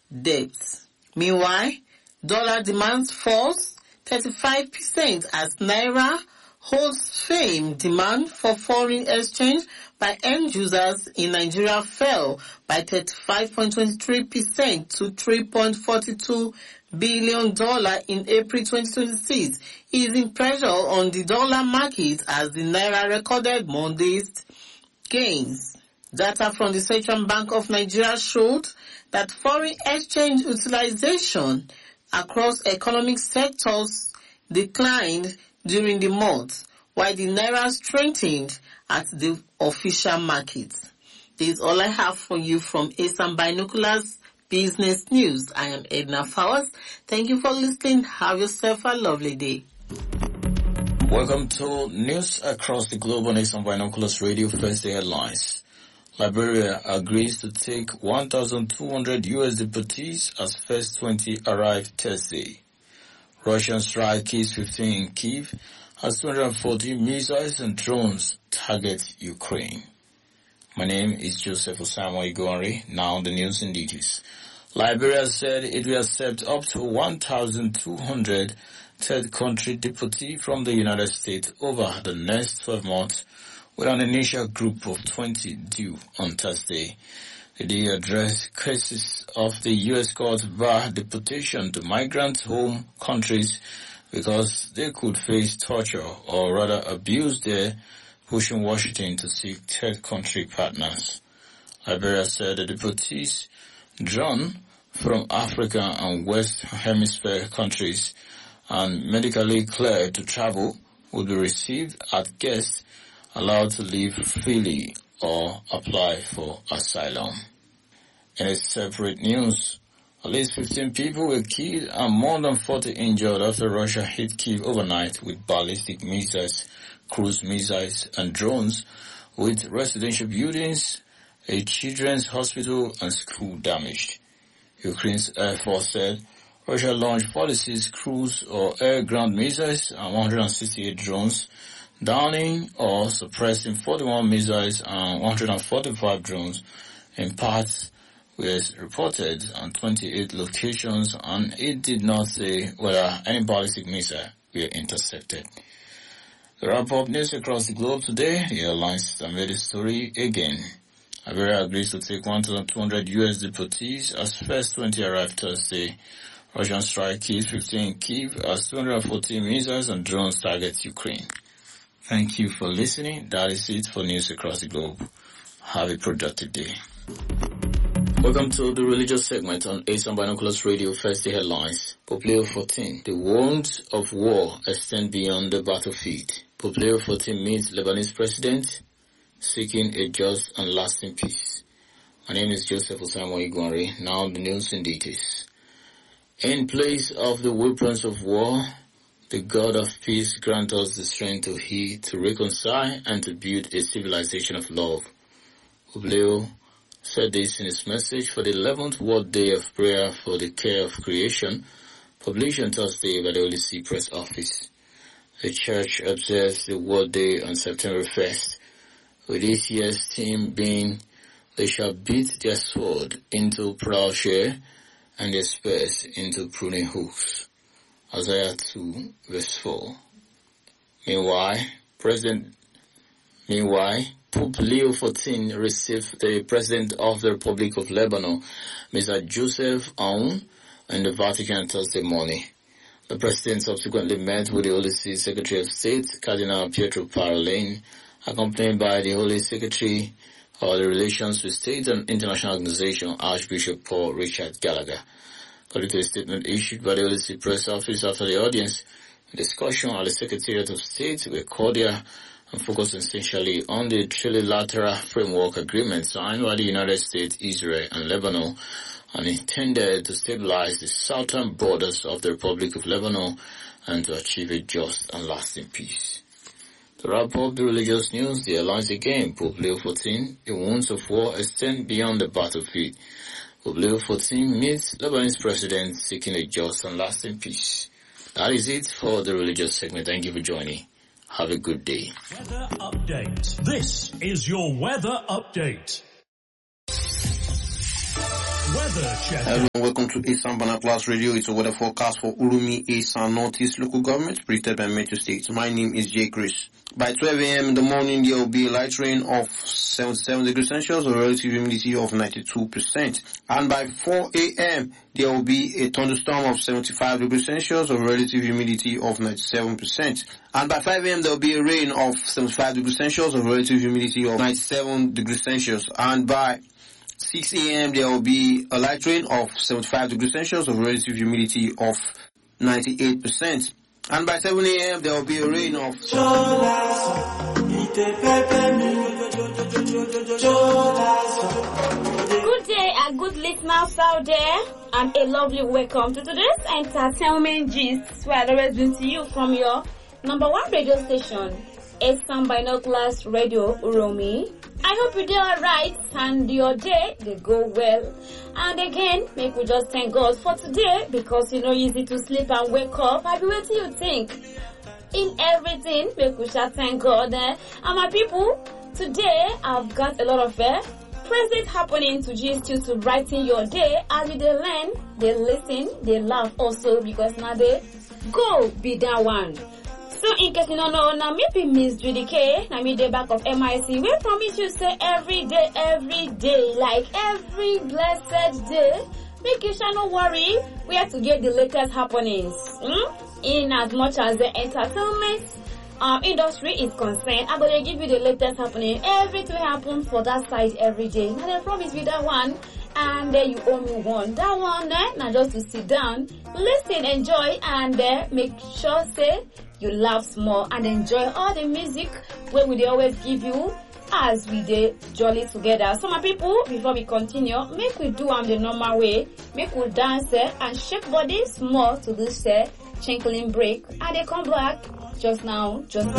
debt. Meanwhile, dollar demand falls 35% as Naira holds firm. Demand for foreign exchange by end users in Nigeria fell by 35.23% to $3.42 billion in April 2026, easing pressure on the dollar market as the Naira recorded Monday's gains. Data from the Central Bank of Nigeria showed that foreign exchange utilization across economic sectors declined during the month, while the Naira strengthened at the official market. This is all I have for you from ASAM Binoculars Business News. I am Edna Fowers. Thank you for listening. Have yourself a lovely day. Welcome to News Across the Globe on ASAM Binoculars Radio. First the headlines. Liberia agrees to take 1,200 U.S. deportees as first 20 arrive Thursday. Russian strike kills 15 in Kyiv as 240 missiles and drones target Ukraine. My name is Joseph Osamu Igori. Now the news in details. Liberia said it will accept up to 1,200 third country deportees from the United States over the next 12 months, with an initial group of 20 due on Thursday. The day addressed cases of the U.S. court bar deportation to migrant home countries because they could face torture or rather abuse there, pushing Washington to seek third country partners. Liberia said the deportees drawn from Africa and West Hemisphere countries and medically cleared to travel would be received at guests allowed to live freely or apply for asylum. In a separate news, at least 15 people were killed and more than 40 injured after Russia hit Kyiv overnight with ballistic missiles, cruise missiles and drones, with residential buildings, a children's hospital and school damaged. Ukraine's Air Force said Russia launched 46 cruise or air-ground missiles and 168 drones, downing or suppressing 41 missiles and 145 drones in parts was reported on 28 locations, and it did not say whether any ballistic missile were intercepted. The wrap-up news across the globe today, the airlines made the story again. Liberia agrees to take 1,200 U.S. deportees as first 20 arrive Thursday. Russian strike kills 15 in Kyiv as 214 missiles and drones target Ukraine. Thank you for listening. That is it for news across the globe. Have a productive day. Welcome to the religious segment on ASAM Binoculars Radio. First the headlines. Pope Leo 14. The wounds of war extend beyond the battlefield. Pope Leo 14 meets Lebanese president seeking a just and lasting peace. My name is Joseph Osamu Igwari. Now the news in details. In place of the weapons of war, the God of peace grant us the strength to heal, to reconcile, and to build a civilization of love. Pope Leo said this in his message for the 11th World Day of Prayer for the Care of Creation, published on Thursday by the Holy See Press Office. The Church observes the World Day on September 1st, with this year's theme being, they shall beat their sword into plowshare and their spears into pruning hooks. Isaiah 2, verse 4. Meanwhile, Pope Leo XIV received the President of the Republic of Lebanon, Mr. Joseph Aoun, in the Vatican Thursday morning. The President subsequently met with the Holy See Secretary of State, Cardinal Pietro Parolin, accompanied by the Holy Secretary of the Relations with State and International Organization, Archbishop Paul Richard Gallagher. According to a statement issued by the Holy See Press Office after the audience, the discussion at the Secretariat of State were cordial and focused essentially on the trilateral framework agreement signed by the United States, Israel, and Lebanon, and intended to stabilize the southern borders of the Republic of Lebanon and to achieve a just and lasting peace. To wrap up the religious news, the alliance again, Pope Leo XIV, the wounds of war extend beyond the battlefield. Pope Leo XIV meets Lebanese president seeking a just and lasting peace. That is it for the religious segment. Thank you for joining. Have a good day. Weather update. This is your weather update. Weather Hello and welcome to Asan Banaklass Radio. It's a weather forecast for Urumi, Asan, Northeast local government, predicted by Metro States. My name is Jay Chris. By 12 a.m. in the morning, there will be a light rain of 77 degrees Celsius, a relative humidity of 92%. And by 4 a.m., there will be a thunderstorm of 75 degrees Celsius, a relative humidity of 97%. And by 5 a.m., there will be a rain of 75 degrees Celsius, a relative humidity of 97 degrees Celsius. And by 6 a.m. there will be a light rain of 75 degrees Celsius, a relative humidity of 98%. And by 7 a.m. there will be a rain of... Good day and good listeners out there, and a lovely welcome to today's entertainment gist, where I always bring to you from your number one radio station, Asan Binoculars Radio Uromi. I hope you do alright and your day they go well. And again, make we just thank God for today, because you know easy to sleep and wake up. I be waiting you think. In everything, make we shall thank God. And my people, today I've got a lot of present happening to gist you to brighten your day. As they learn, they listen, they laugh also, because now they go be that one. So in case you don't know, now maybe Miss Judy K, now me the back of MIC, we promise you say every day, like every blessed day, make you shall not worry, we have to get the latest happenings. In as much as the entertainment industry is concerned, I'm going to give you the latest happening. Everything happens for that side every day. Now I promise you that one, and then you owe me one. That one, now just to sit down, listen, enjoy, and make sure say you laugh more and enjoy all the music where we always give you as we dey jolly together. So my people, before we continue, make we do the normal way. Make we dance and shake body small to this chinkling break. And they come back just now.